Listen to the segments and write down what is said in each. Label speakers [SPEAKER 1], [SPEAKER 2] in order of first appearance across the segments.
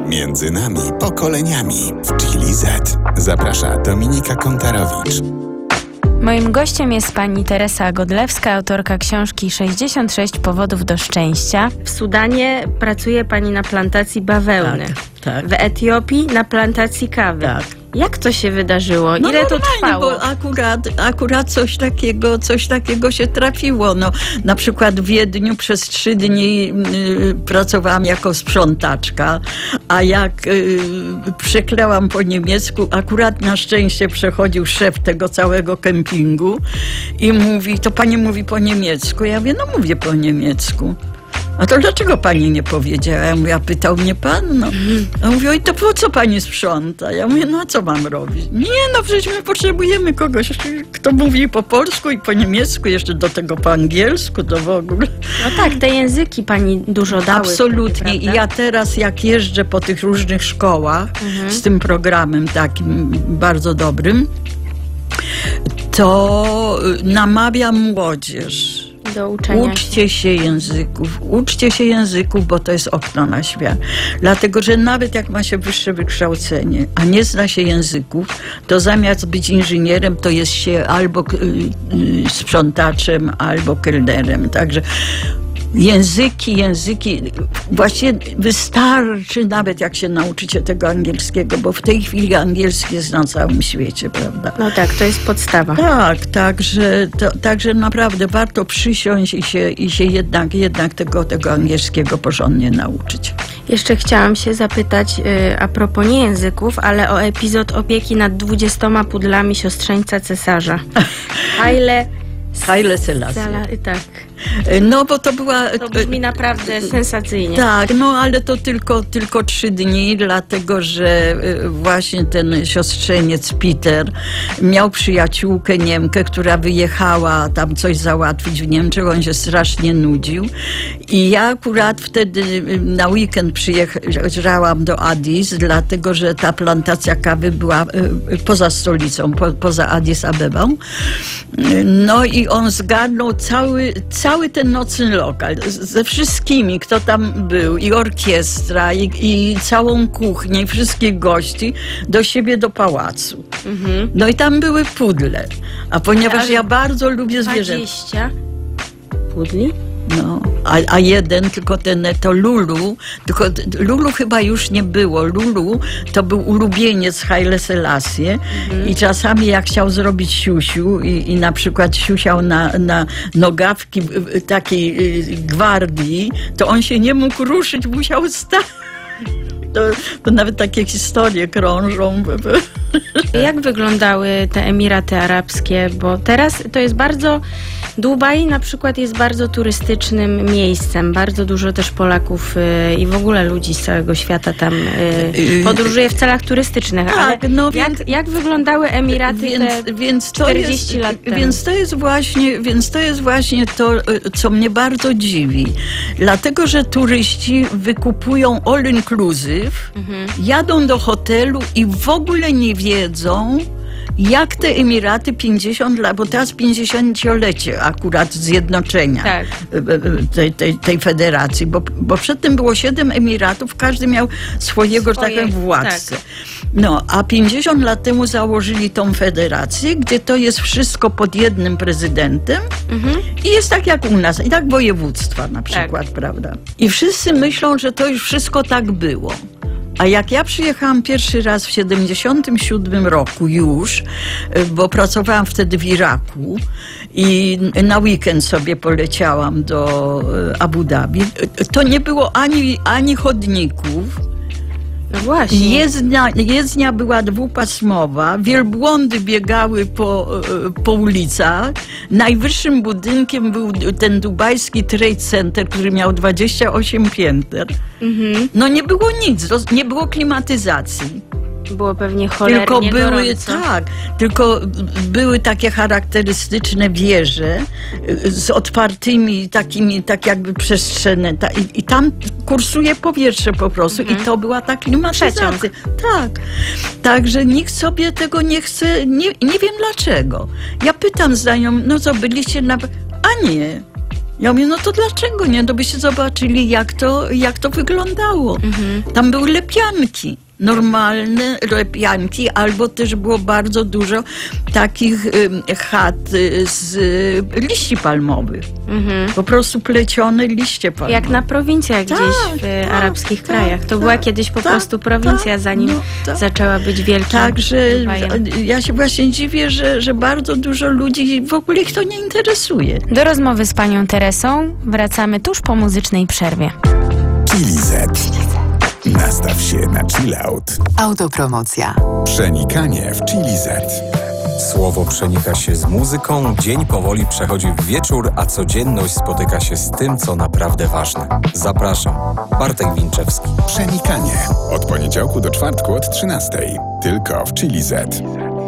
[SPEAKER 1] Między nami pokoleniami w Chili Z. Zaprasza Dominika Kontarowicz.
[SPEAKER 2] Moim gościem jest pani Teresa Godlewska, autorka książki 66 powodów do szczęścia. W Sudanie pracuje pani na plantacji bawełny.
[SPEAKER 3] Tak.
[SPEAKER 2] W Etiopii na plantacji kawy.
[SPEAKER 3] Tak.
[SPEAKER 2] Jak to się wydarzyło? Ile to trwało?
[SPEAKER 3] Bo akurat coś takiego się trafiło. No, na przykład w Wiedniu przez 3 dni pracowałam jako sprzątaczka, a jak przeklęłam po niemiecku, akurat na szczęście przechodził szef tego całego kempingu i mówi, to pani mówi po niemiecku? Ja mówię, no mówię po niemiecku. A to dlaczego pani nie powiedziała? Ja mówię, a pytał mnie pan? No. A mówię, oj, to po co pani sprząta? Ja mówię, no a co mam robić? Nie, no przecież my potrzebujemy kogoś, kto mówi po polsku i po niemiecku, jeszcze do tego po angielsku, to w ogóle.
[SPEAKER 2] No tak, te języki pani dużo dały.
[SPEAKER 3] Absolutnie. I ja teraz jak jeżdżę po tych różnych szkołach z tym programem takim bardzo dobrym, to namawiam młodzież.
[SPEAKER 2] Do uczenia
[SPEAKER 3] Uczcie się języków, bo to jest okno na świat. Dlatego, że nawet jak ma się wyższe wykształcenie, a nie zna się języków, to zamiast być inżynierem, to jest się albo sprzątaczem, albo kelnerem. Także języki, właśnie wystarczy nawet jak się nauczycie tego angielskiego, bo w tej chwili angielski jest na całym świecie, prawda?
[SPEAKER 2] No tak, to jest podstawa.
[SPEAKER 3] Tak, także naprawdę warto przysiąść i się jednak tego angielskiego porządnie nauczyć.
[SPEAKER 2] Jeszcze chciałam się zapytać a propos nie języków, ale o epizod opieki nad 20 pudlami siostrzeńca cesarza.
[SPEAKER 3] Haile Selassie.
[SPEAKER 2] Tak.
[SPEAKER 3] No, bo to była...
[SPEAKER 2] To brzmi naprawdę sensacyjnie.
[SPEAKER 3] Tak, no ale to tylko 3 dni, dlatego że właśnie ten siostrzeniec Peter miał przyjaciółkę Niemkę, która wyjechała tam coś załatwić w Niemczech, on się strasznie nudził i ja akurat wtedy na weekend przyjechałam do Addis, dlatego że ta plantacja kawy była poza stolicą, poza Addis Abebą. No i on zgarnął cały ten nocny lokal ze wszystkimi, kto tam był, i orkiestra, i całą kuchnię, i wszystkich gości do siebie do pałacu. No i tam były pudle. A ponieważ ja bardzo lubię zwierzęta.
[SPEAKER 2] 20 pudli?
[SPEAKER 3] No, a jeden, tylko to Lulu, tylko Lulu chyba już nie było. Lulu to był ulubieniec Haile Selassie i czasami jak chciał zrobić siusiu i na przykład siusiał na nogawki takiej gwardii, to on się nie mógł ruszyć, musiał stać. To nawet takie historie krążą.
[SPEAKER 2] Jak wyglądały te Emiraty Arabskie? Bo teraz to jest bardzo... Dubaj na przykład jest bardzo turystycznym miejscem. Bardzo dużo też Polaków i w ogóle ludzi z całego świata tam podróżuje w celach turystycznych.
[SPEAKER 3] Tak,
[SPEAKER 2] ale
[SPEAKER 3] no
[SPEAKER 2] jak wyglądały Emiraty
[SPEAKER 3] więc
[SPEAKER 2] 40 lat temu?
[SPEAKER 3] Więc to jest właśnie to, co mnie bardzo dziwi. Dlatego, że turyści wykupują all inclusive, jadą do hotelu i w ogóle nie wiedzą, jak te Emiraty 50 lat, bo teraz 50-lecie akurat zjednoczenia tej federacji, bo przedtem było 7 Emiratów, każdy miał swojego, że tak powiem, władcę. Tak. No, a 50 lat temu założyli tą federację, gdzie to jest wszystko pod jednym prezydentem i jest tak jak u nas, i tak województwa na przykład, prawda? I wszyscy myślą, że to już wszystko tak było. A jak ja przyjechałam pierwszy raz w 77 roku już, bo pracowałam wtedy w Iraku i na weekend sobie poleciałam do Abu Dhabi, to nie było ani chodników.
[SPEAKER 2] No właśnie.
[SPEAKER 3] Jezdnia była dwupasmowa, wielbłądy biegały po ulicach. Najwyższym budynkiem był ten dubajski Trade Center, który miał 28 pięter. No nie było nic, nie było klimatyzacji.
[SPEAKER 2] Było pewnie cholernie gorąco.
[SPEAKER 3] Tylko były takie charakterystyczne wieże z otwartymi takimi, tak jakby przestrzenne. I tam kursuje powietrze po prostu. I to była ta klimatyzacja. Tak. Także nikt sobie tego nie chce, nie wiem dlaczego. Ja pytam znajomych, no co, byliście a nie. Ja mówię, no to dlaczego nie? No byście zobaczyli, jak to wyglądało. Tam były lepianki. Normalne lepianki, albo też było bardzo dużo takich chat z liści palmowych. Po prostu plecione liście palmowe.
[SPEAKER 2] Jak na prowincjach gdzieś w arabskich krajach. To była kiedyś po prostu prowincja, zanim zaczęła być wielkim
[SPEAKER 3] Także
[SPEAKER 2] Dubajem.
[SPEAKER 3] ja się właśnie dziwię, że bardzo dużo ludzi w ogóle ich to nie interesuje.
[SPEAKER 2] Do rozmowy z panią Teresą wracamy tuż po muzycznej przerwie.
[SPEAKER 1] Chili Z. Nastaw się na chill out.
[SPEAKER 4] Autopromocja.
[SPEAKER 1] Przenikanie w Chili Z.
[SPEAKER 5] Słowo przenika się z muzyką, dzień powoli przechodzi w wieczór, a codzienność spotyka się z tym, co naprawdę ważne. Zapraszam, Bartek Winczewski.
[SPEAKER 1] Przenikanie. Od poniedziałku do czwartku od 13:00. Tylko w Chili Z.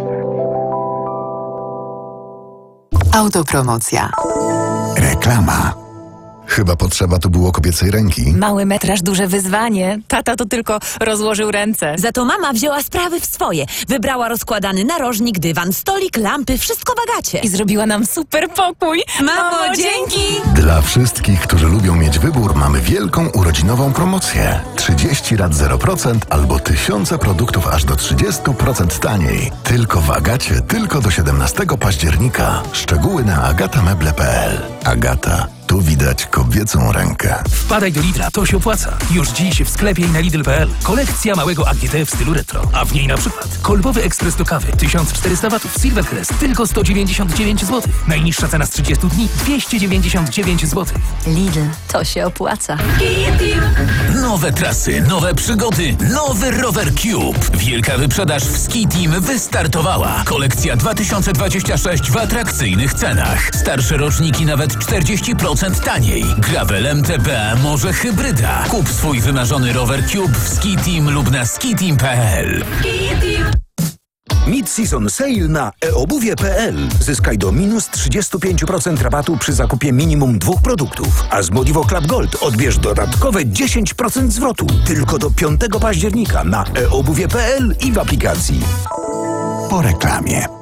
[SPEAKER 4] Autopromocja.
[SPEAKER 1] Reklama.
[SPEAKER 6] Chyba potrzeba tu było kobiecej ręki.
[SPEAKER 7] Mały metraż, duże wyzwanie. Tata to tylko rozłożył ręce.
[SPEAKER 8] Za to mama wzięła sprawy w swoje. Wybrała rozkładany narożnik, dywan, stolik, lampy, wszystko w Agacie.
[SPEAKER 7] I zrobiła nam super pokój.
[SPEAKER 8] Mamo, dzięki!
[SPEAKER 6] Dla wszystkich, którzy lubią mieć wybór, mamy wielką urodzinową promocję. 30 rat 0% albo tysiące produktów aż do 30% taniej. Tylko w Agacie, tylko do 17 października. Szczegóły na agatameble.pl. Agata. Tu widać kobiecą rękę.
[SPEAKER 9] Wpadaj do Lidla, to się opłaca. Już dziś w sklepie i na Lidl.pl. Kolekcja małego AGD w stylu retro. A w niej na przykład kolbowy ekspres do kawy 1400 watów Silvercrest tylko 199 zł. Najniższa cena z 30 dni 299 zł.
[SPEAKER 8] Lidl, to się opłaca.
[SPEAKER 10] Nowe trasy, nowe przygody, nowy Rower Cube. Wielka wyprzedaż w Ski Team wystartowała. Kolekcja 2026 w atrakcyjnych cenach. Starsze roczniki nawet 40% taniej. Gravel MTB, może hybryda. Kup swój wymarzony Rower Cube w Ski Team lub na skiteam.pl.
[SPEAKER 11] Mid-season sale na eobuwie.pl. Zyskaj do minus 35% rabatu przy zakupie minimum 2 produktów. A z Modivo Club Gold odbierz dodatkowe 10% zwrotu. Tylko do 5 października na eobuwie.pl i w aplikacji.
[SPEAKER 1] Po reklamie.